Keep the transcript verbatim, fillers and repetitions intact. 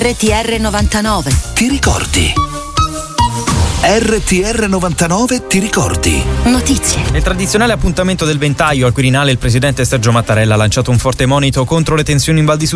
R T R novantanove. Ti ricordi? R T R novantanove ti ricordi? Notizie. Nel tradizionale appuntamento del ventaglio al Quirinale, il presidente Sergio Mattarella ha lanciato un forte monito contro le tensioni in Val di Susa.